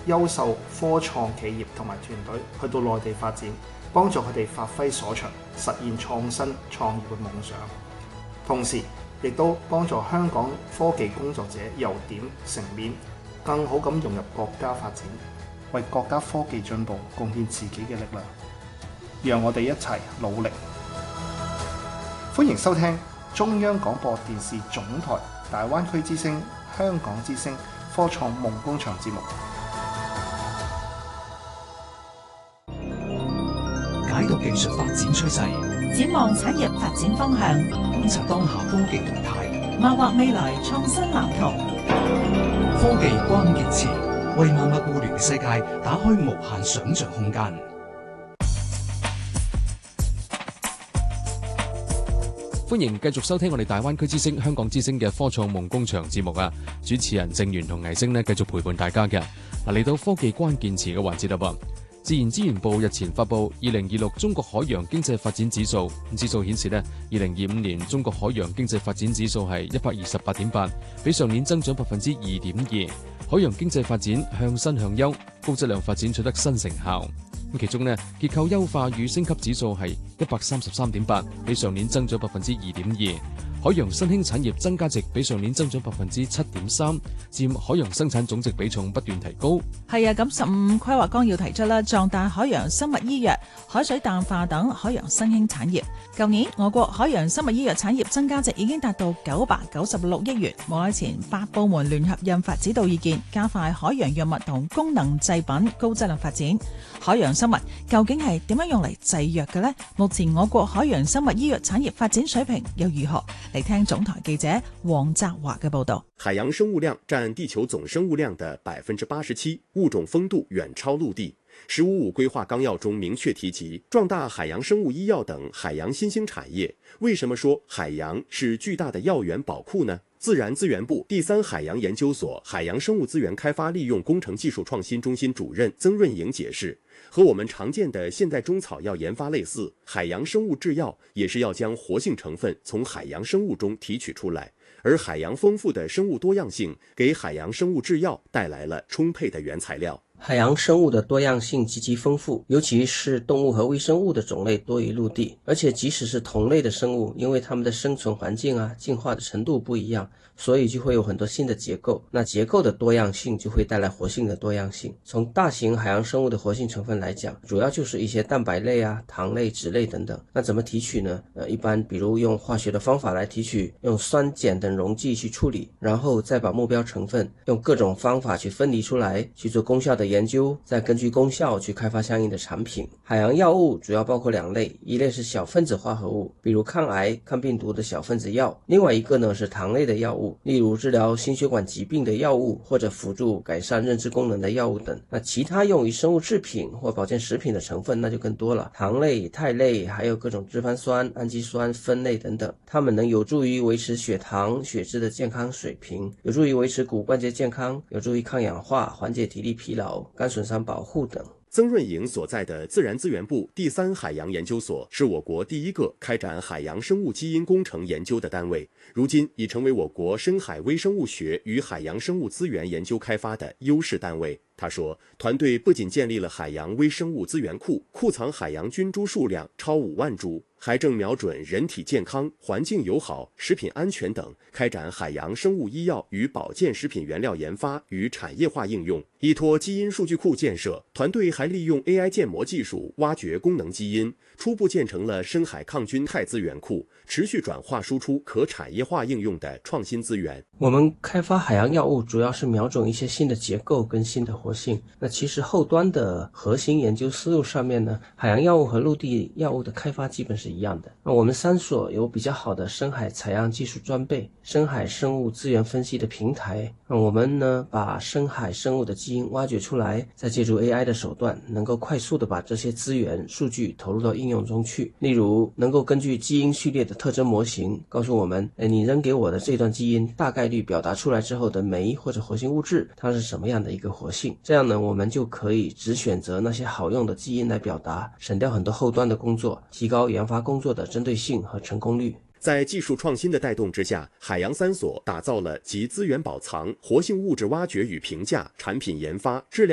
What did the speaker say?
優秀科創企業同埋團隊去到內地發展，幫助佢哋發揮所長，實現創新創業嘅夢想。同時，亦都幫助香港科技工作者由點成面，更好咁融入國家發展，為國家科技進步貢獻自己嘅力量。讓我哋一齊努力。歡迎收聽中央廣播電視總台大灣區之聲、香港之聲科創夢工場節目。 解讀技術發展趨勢， 展望產業發展方向， 觀察當下科技動態， 謀劃未來創新藍圖。 科技關鍵詞，為萬物互聯嘅世界打開無限想像空間。 歡迎繼續收聽我哋大灣區之聲、香港之聲嘅科創夢工場節目啊！主持人鄭源同倪星繼續陪伴大家嘅。嚟到科技關鍵詞嘅環節啦噃。自然資源部日前發布2026中國海洋經濟發展指數，指數顯示2025年中國海洋經濟發展指數係128.8，比上年增長2.2%。海洋經濟發展向新向優，高質量發展取得新成效。其中結構優化與升級指數係133.8，比上年增長2.2%。海洋新興產業增加值比上年增長7.3%，佔海洋生產總值比重不斷提高。 係啊，咁15規劃綱要提出啦，壯大海洋生物醫藥、海水淡化等海洋新興產業。舊年我國海洋生物醫藥產業增加值已經達到996億元。冇耐前8部門聯合印發指導意見，加快海洋藥物同功能製品高質量發展。海洋生物究竟係點樣用嚟製藥嘅呢？目前我國海洋生物醫藥產業發展水平又如何？嚟聽總台記者黃澤華嘅報道。 海洋生物量佔地球總生物量的87%，物種豐度遠超陸地。“15+5”規劃綱要中明確提及壯大海洋生物醫藥等海洋新興產業。為什麼說海洋是巨大的藥源寶庫呢？自然資源部第3海洋研究所海洋生物資源開發利用工程技術創新中心主任曾潤瑩解釋，和我們常見的現代中草藥研發類似，海洋生物製藥也是要將活性成分從海洋生物中提取出來，而海洋豐富的生物多樣性給海洋生物製藥帶來了充沛的原材料。 海洋生物的多樣性極其豐富，尤其是動物和微生物的種類多於陸地，而且即使是同類的生物，因為它們的生存環境進化的程度不一樣，所以就會有很多新的結構，那結構的多樣性就會帶來活性的多樣性。從大型海洋生物的活性成分來講，主要就是一些蛋白類糖類、脂類等等。那怎麼提取呢？一般比如用化學的方法來提取，用酸鹼等溶劑去處理，然後再把目標成分用各種方法去分離出來，去做功效的研究，再根據功效去開發相應的產品。海洋藥物主要包括2類，一類是小分子化合物，比如抗癌、抗病毒的小分子藥；另外一個呢是糖類的藥物，例如治療心血管疾病的藥物，或者輔助改善認知功能的藥物等。那其他用於生物製品或保健食品的成分那就更多了，糖類、肽類，還有各種脂肪酸、氨基酸、酚類等等，它們能有助於維持血糖、血脂的健康水平，有助於維持骨關節健康，有助於抗氧化、緩解體力疲勞、肝損傷保護等。 曾潤瑩所在的自然資源部第3海洋研究所是我國第一個開展海洋生物基因工程研究的單位，如今已成為我國深海微生物學與海洋生物資源研究開發的優勢單位。他說，團隊不僅建立了海洋微生物資源庫，庫藏海洋菌株數量超5萬株，還正瞄準人體健康、環境友好、食品安全等，開展海洋生物醫藥與保健食品原料研發與產業化應用。依託基因數據庫建設，團隊還利用 AI 建模技術挖掘功能基因，初步建成了深海抗菌肽資源庫，持續轉化輸出可產業化應用的創新資源。 我們開發海洋藥物主要是瞄準一些新的結構跟新的活性，那其實後端的核心研究思路上面呢，海洋藥物和陸地藥物的開發基本是一樣的。那我們3所有比較好的深海採樣技術裝備、深海生物資源分析的平台，那我們呢把深海生物的基因挖掘出來，再借助 AI 的手段，能夠快速的把這些資源數據投入到應用中去。例如能夠根據基因序列的特徵模型告訴我們，你扔給我的這段基因大概率表達出來之後的酶或者活性物質它是什麼樣的一個活性，這樣呢我們就可以只選擇那些好用的基因來表達，省掉很多後端的工作，提高研發工作的針對性和成功率。 在技術創新的帶動之下，海洋3所打造了集資源保藏、活性物質挖掘與評價、產品研發、質量